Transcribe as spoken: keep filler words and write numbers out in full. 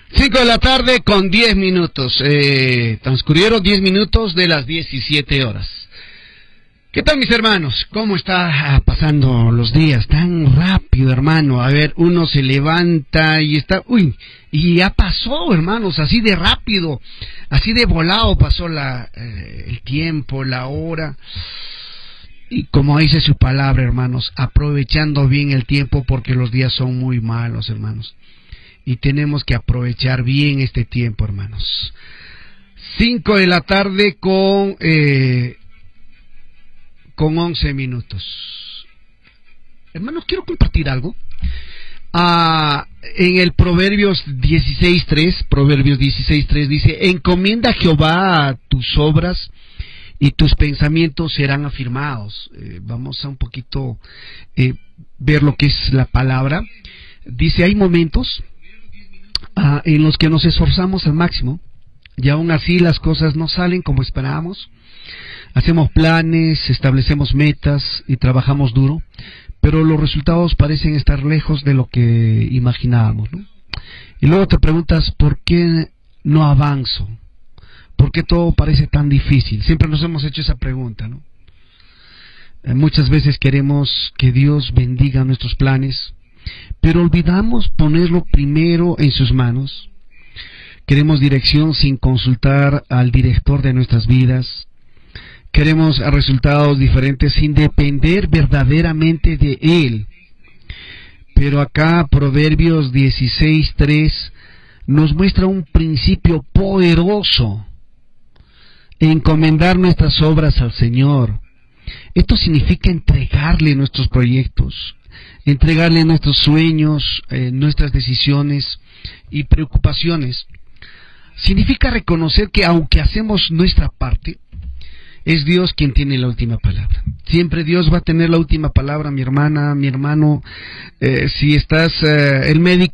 Cinco de la tarde con diez minutos. Eh, transcurrieron diez minutos de las diecisiete horas. ¿Qué tal, mis hermanos? ¿Cómo está pasando los días? Tan rápido, hermano. A ver, uno se levanta y está... Uy, y ya pasó, hermanos, así de rápido, así de volado pasó la, eh, el tiempo, la hora. Y como dice su palabra, hermanos, aprovechando bien el tiempo porque los días son muy malos, hermanos. Y tenemos que aprovechar bien este tiempo, hermanos. Cinco de la tarde con... Eh, con once minutos. Hermanos, quiero compartir algo. Ah, en el Proverbios dieciséis tres, Proverbios dieciséis tres dice: encomienda a Jehová tus obras y tus pensamientos serán afirmados. Eh, vamos a un poquito eh, ver lo que es la palabra. Dice, hay momentos ah, en los que nos esforzamos al máximo y aún así las cosas no salen como esperábamos. Hacemos planes, establecemos metas y trabajamos duro, pero los resultados parecen estar lejos de lo que imaginábamos, ¿no? Y luego te preguntas, ¿por qué no avanzo? ¿Por qué todo parece tan difícil? Siempre nos hemos hecho esa pregunta, ¿no? Eh, muchas veces queremos que Dios bendiga nuestros planes, pero olvidamos ponerlo primero en sus manos. Queremos dirección sin consultar al director de nuestras vidas. Queremos resultados diferentes sin depender verdaderamente de Él. Pero acá Proverbios dieciséis tres nos muestra un principio poderoso: encomendar nuestras obras al Señor. Esto significa entregarle nuestros proyectos, entregarle nuestros sueños, eh, nuestras decisiones y preocupaciones. Significa reconocer que aunque hacemos nuestra parte, es Dios quien tiene la última palabra. Siempre Dios va a tener la última palabra, mi hermana, mi hermano. Eh, si estás, eh, el médico